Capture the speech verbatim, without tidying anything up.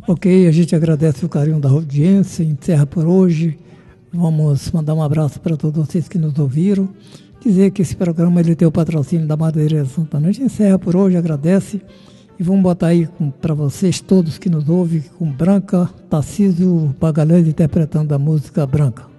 Ok, a gente agradece o carinho da audiência, encerra por hoje. Vamos mandar um abraço para todos vocês que nos ouviram. Dizer que esse programa ele tem o patrocínio da Madeireira Santana. A gente encerra por hoje, agradece. E vamos botar aí para vocês todos que nos ouvem com Branca, Tarcísio Pagalhães interpretando a música Branca.